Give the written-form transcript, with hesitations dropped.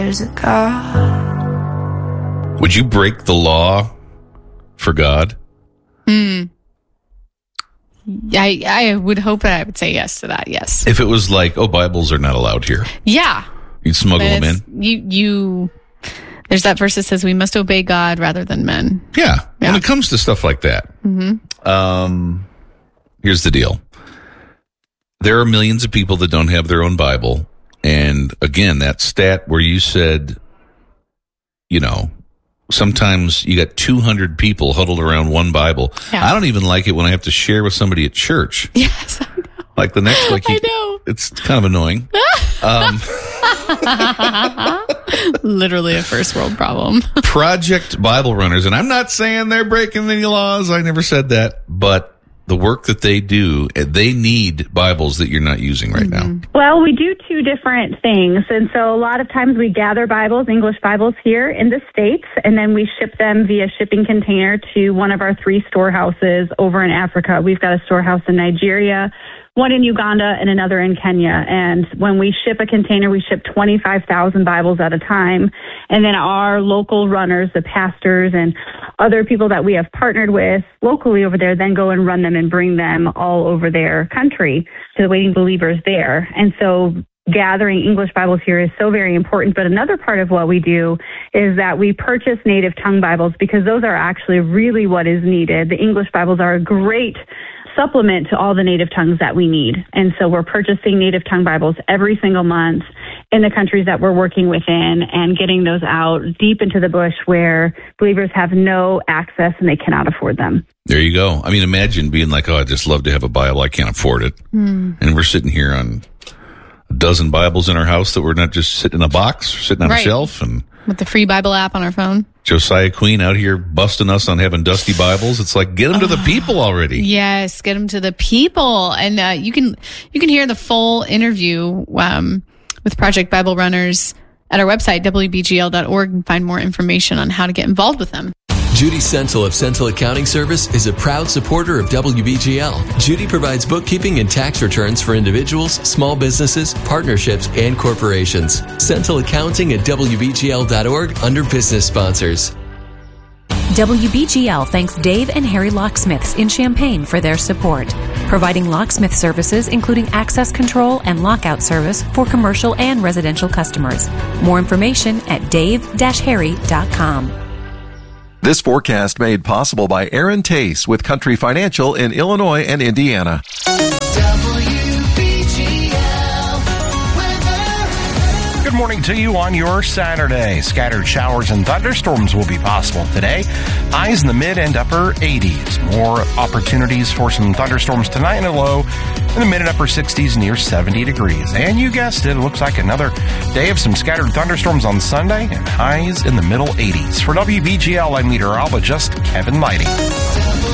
There's a God. Would you break the law for God? I would hope that I would say yes to that, yes. If it was like, Bibles are not allowed here. Yeah. You'd smuggle them in? There's that verse that says we must obey God rather than men. Yeah. When it comes to stuff like that, here's the deal. There are millions of people that don't have their own Bible. And again, that stat where you said, sometimes you got 200 people huddled around one Bible. Yeah. I don't even like it when I have to share with somebody at church. Yes, I know. Like the next, I know. It's kind of annoying. Literally a first world problem. Project Bible Runners, and I'm not saying they're breaking any laws. I never said that, but the work that they do, they need Bibles that you're not using right now. Well, we do two different things. And so a lot of times we gather Bibles, English Bibles here in the States, and then we ship them via shipping container to one of our 3 storehouses over in Africa. We've got a storehouse in Nigeria, one in Uganda, and another in Kenya. And when we ship a container, we ship 25,000 Bibles at a time. And then our local runners, the pastors and other people that we have partnered with locally over there, then go and run them and bring them all over their country to the waiting believers there. And so gathering English Bibles here is so very important. But another part of what we do is that we purchase native tongue Bibles because those are actually really what is needed. The English Bibles are a great supplement to all the native tongues that we need. And so we're purchasing native tongue Bibles every single month in the countries that we're working within and getting those out deep into the bush where believers have no access and they cannot afford them. There you go. I mean, imagine being like, I'd just love to have a Bible. I can't afford it. And we're sitting here on a dozen Bibles in our house that we're not just sitting in a box, or sitting on a shelf. And with the free Bible app on our phone. Josiah Queen out here busting us on having dusty Bibles. It's like, get them to the people already. Yes, get them to the people. And you can hear the full interview with Project Bible Runners at our website, wbgl.org, and find more information on how to get involved with them. Judy Sentil of Sentil Accounting Service is a proud supporter of WBGL. Judy provides bookkeeping and tax returns for individuals, small businesses, partnerships, and corporations. Sentil Accounting at WBGL.org under business sponsors. WBGL thanks Dave and Harry Locksmiths in Champaign for their support, providing locksmith services including access control and lockout service for commercial and residential customers. More information at dave-harry.com. This forecast made possible by Aaron Tace with Country Financial in Illinois and Indiana. Good morning to you on your Saturday. Scattered showers and thunderstorms will be possible today. Highs in the mid and upper 80s. More opportunities for some thunderstorms tonight and a low in the mid and upper 60s near 70 degrees. And you guessed it, looks like another day of some scattered thunderstorms on Sunday and highs in the middle 80s. For WBGL, I'm meteorologist Kevin Lighty.